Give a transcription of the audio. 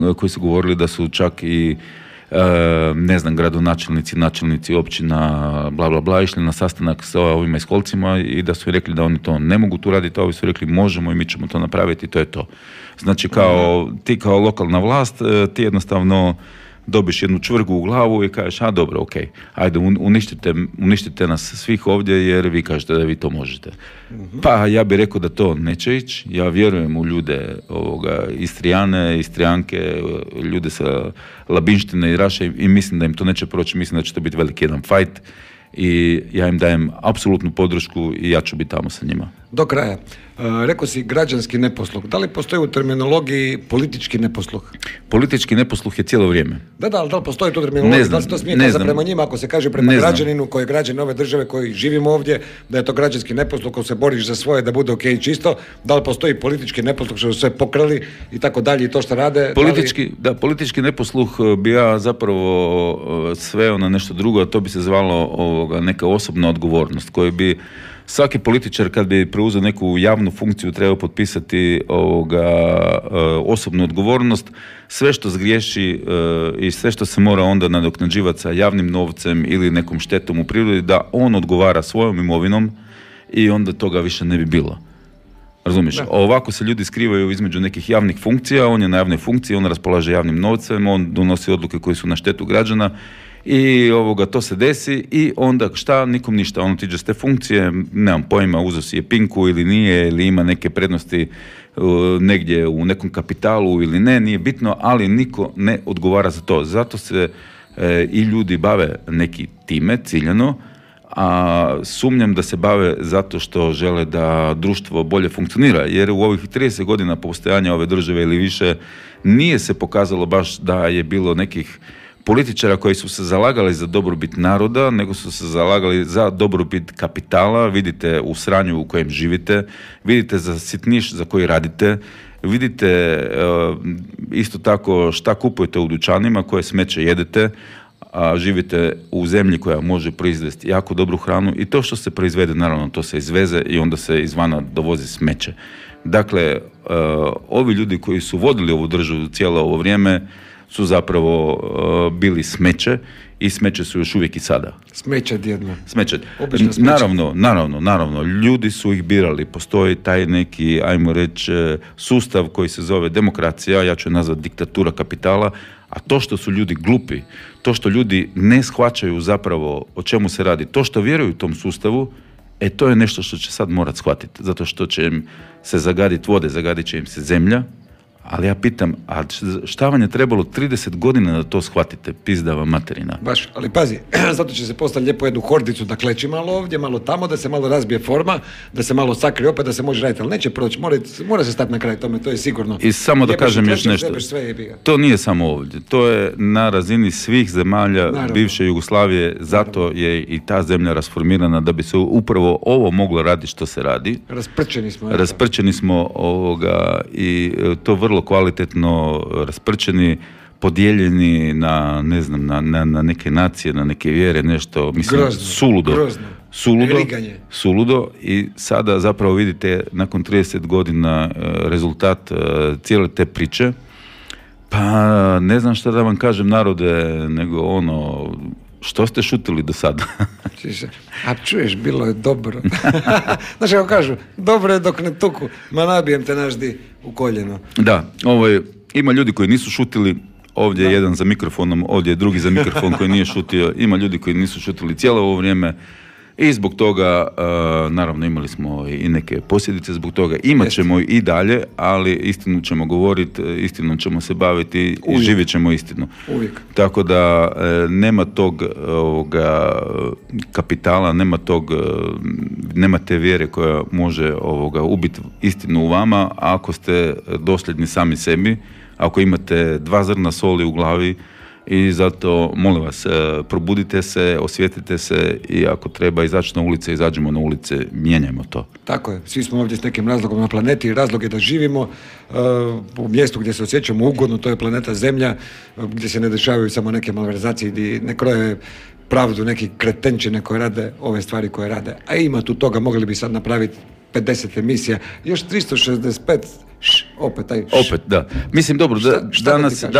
koji su govorili da su čak i ne znam, gradonačelnici, načelnici općina, bla bla bla, išli na sastanak sa ovima iskolcima i da su rekli da oni to ne mogu tu raditi, a ovi su rekli možemo i mi ćemo to napraviti i to je to. Znači ti kao lokalna vlast, ti jednostavno dobiš jednu čvrgu u glavu i kažeš, a dobro, ok, ajde, uništite nas svih ovdje jer vi kažete da vi to možete. Pa ja bih rekao da to neće ići, ja vjerujem u ljude Istrijane, Istrijanke, ljude sa Labinštine i Raše i mislim da im to neće proći, mislim da će to biti veliki jedan fajt i ja im dajem apsolutnu podršku i ja ću biti tamo sa njima. Do kraja. Rekao si građanski neposluh. Da li postoji u terminologiji politički neposluh? Politički neposluh je cijelo vrijeme. Da, ali da li postoji to terminologija? Da li se to smije kazati prema njima ako se kaže prema građaninu koji je građanin ove države koji živimo ovdje, da je to građanski neposluh ko se boriš za svoje da bude ok čisto? Da li postoji politički neposluh što su sve pokrali i tako dalje i to što rade? Politički neposluh bi ja zapravo sveo na nešto drugo, a to bi se zvalo neka osobna odgovornost koju bi svaki političar kad bi preuzeo neku javnu funkciju trebao potpisati osobnu odgovornost, sve što zgriješi i sve što se mora onda nadoknađivati sa javnim novcem ili nekom štetom u prirodi, da on odgovara svojom imovinom i onda toga više ne bi bilo. Razumiješ? Ovako se ljudi skrivaju između nekih javnih funkcija, on je na javnoj funkciji, on raspolaže javnim novcem, on donosi odluke koje su na štetu građana i to se desi i onda šta, nikom ništa, on otiđe s te funkcije, nemam pojma, uzeo si je pinku ili nije, ili ima neke prednosti negdje u nekom kapitalu ili ne, nije bitno, ali niko ne odgovara za to. Zato se i ljudi bave neki time, ciljano, a sumnjam da se bave zato što žele da društvo bolje funkcionira, jer u ovih 30 godina postojanja ove države ili više nije se pokazalo baš da je bilo nekih političara koji su se zalagali za dobrobit naroda, nego su se zalagali za dobrobit kapitala. Vidite u sranju u kojem živite, vidite za sitniš za koji radite, vidite isto tako šta kupujete u dućanima, koje smeće jedete, a živite u zemlji koja može proizvesti jako dobru hranu i to što se proizvede, naravno, to se izveze i onda se izvana dovozi smeće. Dakle, ovi ljudi koji su vodili ovu državu cijelo ovo vrijeme su zapravo bili smeće i smeće su još uvijek i sada. Smeće djedno. Smeće. Naravno, ljudi su ih birali. Postoji taj neki, ajmo reći, sustav koji se zove demokracija, ja ću je nazvati diktatura kapitala, a to što su ljudi glupi, to što ljudi ne shvaćaju zapravo o čemu se radi, to što vjeruju tom sustavu, to je nešto što će sad morat shvatiti, zato što će im se zagaditi vode, zagadit će im se zemlja. Ali ja pitam, a šta vam je trebalo 30 godina da to shvatite, pizdava materina? Baš, ali pazi, zato će se postaviti lijepo jednu hordicu da kleči malo ovdje, malo tamo, da se malo razbije forma, da se malo sakri opet, da se može raditi, ali neće proći, mora se stati na kraj tome, to je sigurno. I samo da kažem još nešto, to nije samo ovdje, to je na razini svih zemalja bivše Jugoslavije, zato je i ta zemlja rasformirana da bi se upravo ovo moglo raditi što se radi. Rasprčeni smo i to vrlo kvalitetno rasprčeni, podijeljeni na, ne znam, na neke nacije, na neke vjere, nešto, mislim, suludo i sada zapravo vidite nakon 30 godina rezultat cijele te priče. Pa ne znam šta da vam kažem, narode, nego što ste šutili do sada? A čuješ, bilo je dobro. Znaš kako kažu, dobro je dok ne tuku, ma nabijem te naždi u koljeno. Da, ima ljudi koji nisu šutili, ovdje je jedan za mikrofonom, ovdje je drugi za mikrofon koji nije šutio, ima ljudi koji nisu šutili cijelo ovo vrijeme i zbog toga, naravno imali smo i neke posljedice zbog toga, imat ćemo i dalje, ali istinu ćemo govoriti, istinom ćemo se baviti i živjet ćemo istinu. Uvijek. Tako da nema tog kapitala, nema te vjere koja može ubiti istinu u vama, a ako ste dosljedni sami sebi, ako imate 2 zrna soli u glavi. I zato, molim vas, probudite se, osvijetite se i ako treba izaći na ulice, izađemo na ulice, mijenjajmo to. Tako je, svi smo ovdje s nekim razlogom na planeti i razlog je da živimo u mjestu gdje se osjećamo ugodno, to je planeta Zemlja, gdje se ne dešavaju samo neke malverzacije, gdje ne kroje pravdu neki kretenčine koje rade ove stvari koje rade. A ima tu toga, mogli bi sad napraviti 50 emisija, još 365, opet taj... Opet, da. Mislim, dobro, danas